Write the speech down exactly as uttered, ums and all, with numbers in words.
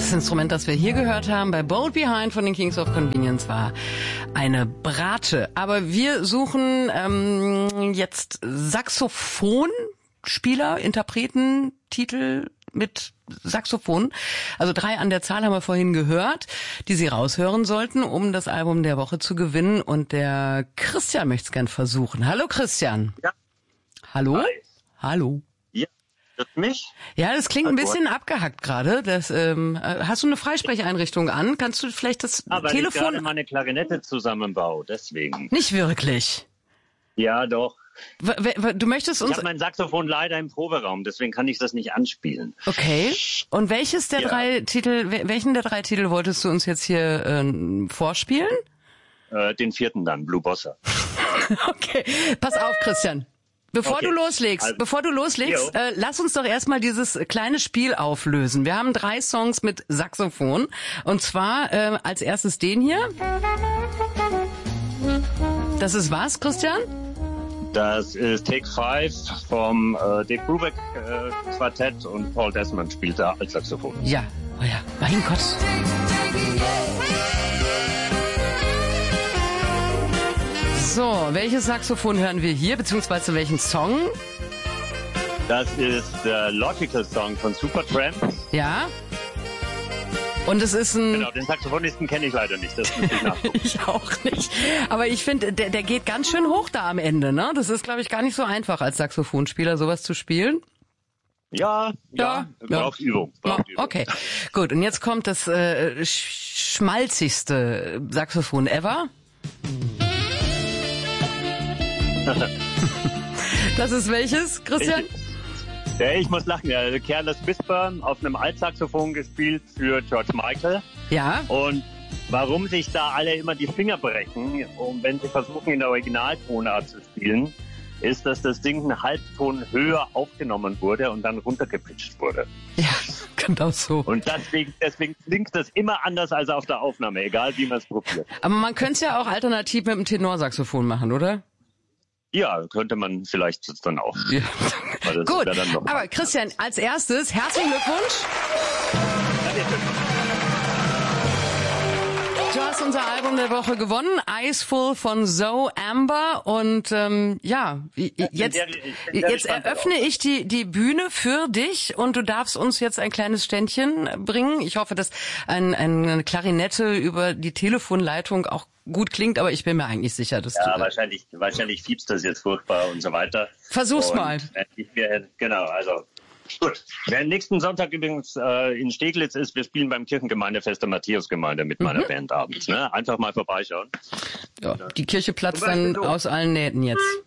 Das Instrument, das wir hier gehört haben bei Bold Behind von den Kings of Convenience, war eine Bratsche. Aber wir suchen ähm, jetzt Saxophonspieler, Interpreten, Titel mit Saxophon. Also drei an der Zahl haben wir vorhin gehört, die Sie raushören sollten, um das Album der Woche zu gewinnen. Und der Christian möchte es gern versuchen. Hallo Christian. Ja. Hallo? Hi. Hallo. Das mich? Ja, das klingt ein bisschen abgehackt gerade. Das, ähm, hast du eine Freisprecheinrichtung an? Kannst du vielleicht das ah, weil Telefon... ich gerade meine Klarinette zusammenbaue, deswegen. Nicht wirklich? Ja, doch. W- w- du möchtest uns... Ich habe mein Saxophon leider im Proberaum, deswegen kann ich das nicht anspielen. Okay. Und welches der Ja. drei Titel, welchen der drei Titel wolltest du uns jetzt hier ähm, vorspielen? Äh, den vierten dann, Blue Bossa. Okay. Pass auf, Christian. Bevor Okay. du loslegst, Also, bevor du loslegst, äh, lass uns doch erstmal dieses kleine Spiel auflösen. Wir haben drei Songs mit Saxophon und zwar äh, als erstes den hier. Das ist was, Christian? Das ist Take Five vom äh, Dave Brubeck äh, Quartett und Paul Desmond spielt da als Saxophon. Ja, oh ja, mein Gott. So, welches Saxophon hören wir hier, beziehungsweise welchen Song? Das ist der Logical Song von Supertramp. Ja. Und es ist ein... Genau, den Saxophonisten kenne ich leider nicht, das muss ich nachgucken. Ich auch nicht. Aber ich finde, der, der geht ganz schön hoch da am Ende, ne? Das ist, glaube ich, gar nicht so einfach als Saxophonspieler sowas zu spielen. Ja, ja, Ja, braucht ja. Übung. Braucht Ja, Übung. okay, gut. Und jetzt kommt das äh, sch- schmalzigste Saxophon ever. Das ist welches, Christian? Ja, ich muss lachen. Ja, Careless Whisper auf einem Altsaxophon gespielt für George Michael. Ja. Und warum sich da alle immer die Finger brechen, und wenn sie versuchen, in der Originaltonart zu spielen, ist, dass das Ding einen Halbton höher aufgenommen wurde und dann runtergepitcht wurde. Ja, genau so. Und deswegen, deswegen klingt das immer anders als auf der Aufnahme, egal wie man es probiert. Aber man könnte es ja auch alternativ mit dem Tenorsaxophon machen, oder? Ja, könnte man vielleicht dann auch. Ja. Aber das Gut, ist ja dann noch aber Christian, als erstes, herzlichen Glückwunsch. Du hast unser Album der Woche gewonnen, Iceful von Zoe Amber. Und ähm, ja, jetzt, sehr- ich bin sehr jetzt gespannt eröffne darauf. ich die, die Bühne für dich und du darfst uns jetzt ein kleines Ständchen bringen. Ich hoffe, dass ein, eine Klarinette über die Telefonleitung auch gut klingt, aber ich bin mir eigentlich sicher, dass Ja, du... wahrscheinlich, wahrscheinlich fiebst das jetzt furchtbar und so weiter. Versuch's und mal. Ich, wir, genau, also gut. Wer nächsten Sonntag übrigens äh, in Steglitz ist, wir spielen beim Kirchengemeindefest der Matthäusgemeinde mit meiner Mhm. Band abends. Ne? Einfach mal vorbeischauen. Ja, die Kirche platzt Zum Beispiel dann so. aus allen Nähten jetzt.